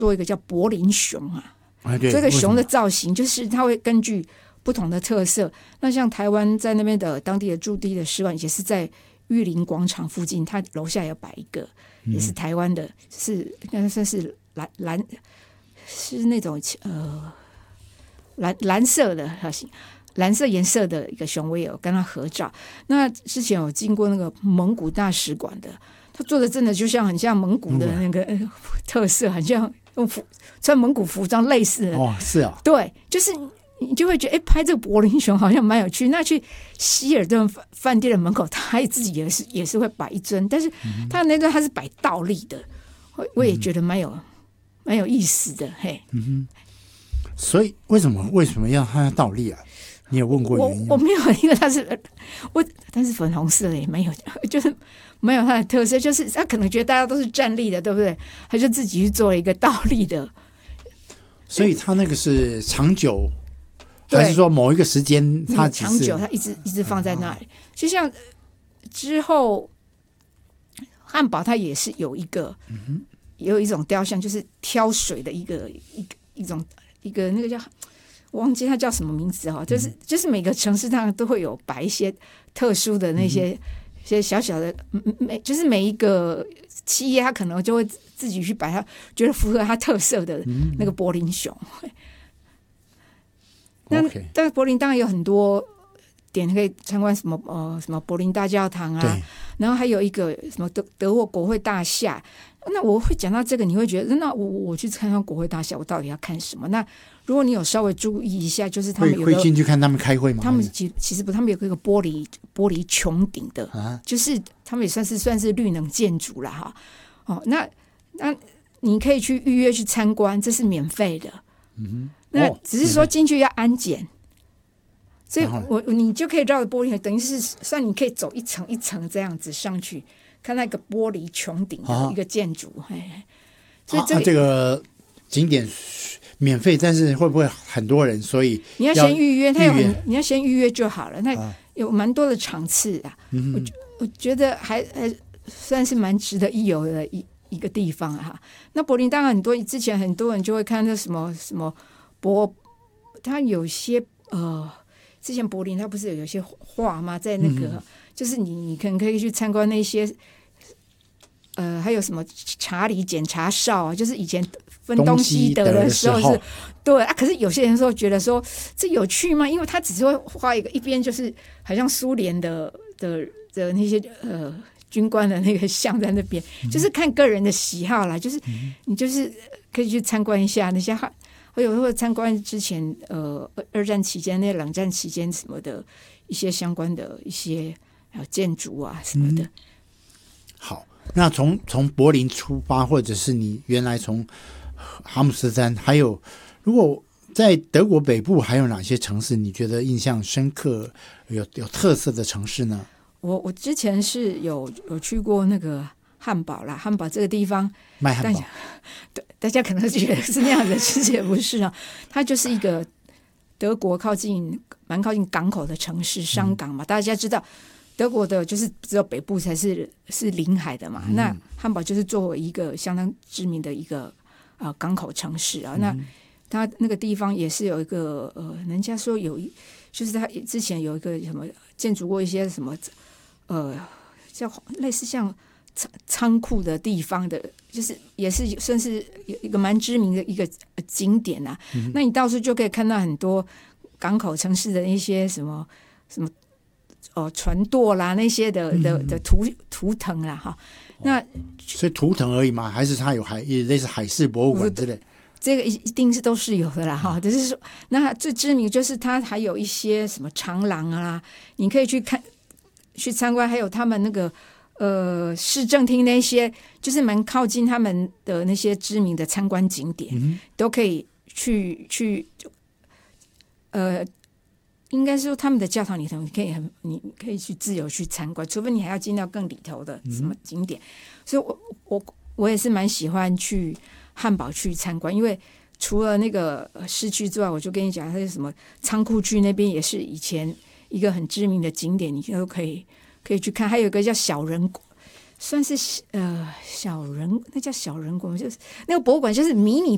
做一个叫柏林熊啊， 对， 这个熊的造型就是它会根据不同的特色。那像台湾在那边的当地的驻地的使馆也是在玉林广场附近，它楼下有摆一个，也是台湾的，是应该算是蓝是那种蓝色的蓝色颜色的一个熊，我也有跟他合照。那之前有经过那个蒙古大使馆的，他做的真的就像很像蒙古的那个特色，很像用穿蒙古服装类似的。 哦，是啊， 对，就是你就会觉得，拍这个柏林熊好像蛮有趣。那去希尔顿饭店的门口，他自己也是会摆一尊，但是他那尊他是摆倒立的，我也觉得蛮有意思的。嘿， 所以为什么要他倒立啊？你有问过原因吗？ 我没有，因为但是粉红色的也没有，就是没有它的特色，就是他可能觉得大家都是站立的，对不对？他就自己去做一个倒立的。 所以他那个是长久，还是说某一个时间他长久，他一直放在那里。就像之后汉堡，它也是有一种雕像，就是挑水的一个那个叫。我忘记它叫什么名字哈，就是每个城市上都会有摆一些特殊的那些小小的，就是每一个企业它可能就会自己去摆它觉得符合它特色的那个柏林熊。那但是柏林当然有很多点可以参观，什么柏林大教堂啊，然后还有一个什么德国国会大厦。那我会讲到这个，你会觉得那我去看看国会大厦，我到底要看什么？那如果你有稍微注意一下，就是他们会进去看他们开会吗？ 他们其实不，他们有一个玻璃穹顶的，就是他们也算是绿能建筑啦哈。哦，那你可以去预约去参观，这是免费的。那只是说进去要安检。所以你就可以绕着玻璃，等于是算你可以走一层一层这样子上去，看那个玻璃穹顶的一个建筑。所以这个景点免费，但是会不会很多人？所以你要先预约，你要先预约就好了。那有蛮多的场次啊，我觉得还算是蛮值得一游的一个地方啊。那柏林当然之前很多人就会看那什么它有些之前柏林它不是有些画吗？在那个就是你可能可以去参观那些还有什么查理检查哨啊，就是以前分东西德的时候是对啊。可是有些人说觉得说这有趣吗？因为他只是会画一边就是好像苏联的那些军官的那个像在那边，就是看个人的喜好啦。就是你就是可以去参观一下那些。我有时候参观之前二战期间、那冷战期间什么的一些相关的一些建筑啊什么的。 好，那从柏林出发，或者是你原来从哈姆斯特丹，还有如果在德国北部还有哪些城市你觉得印象深刻、有特色的城市呢？ 我之前是有去过那个汉堡啦，汉堡这个地方卖汉堡， 大家可能觉得是那样的，其实也不是啊。它就是一个德国蛮靠近港口的城市，商港嘛。大家知道德国的就是只有北部才是临海的嘛。那汉堡就是作为一个相当知名的一个港口城市啊。那它那个地方也是有一个人家说就是它之前有一个什么建筑过一些什么叫类似像仓库的地方的，就是也是算是一个蛮知名的一个景点啊。那你到处就可以看到很多港口城市的一些什么船舵啦那些的图腾啦哈。那所以图腾而已嘛，还是它有类似海事博物馆之类？ 这个一定是都是有的啦哈。只是说，那最知名就是它还有一些什么长廊啊，你可以去参观，还有他们那个市政厅那些，就是蛮靠近他们的那些知名的参观景点，都可以去应该说他们的教堂里头，你可以去自由去参观，除非你还要进到更里头的什么景点。所以我也是蛮喜欢去汉堡去参观，因为除了那个市区之外，我就跟你讲，它是什么仓库区那边也是以前一个很知名的景点，你都可以去看。还有一个叫小人国，算是那叫小人国，就是那个博物馆，就是迷你